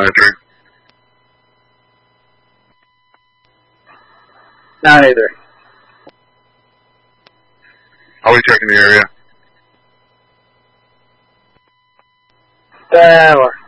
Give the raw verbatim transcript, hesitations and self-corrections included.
nine three. nine eight three. Are we checking the area? There we are.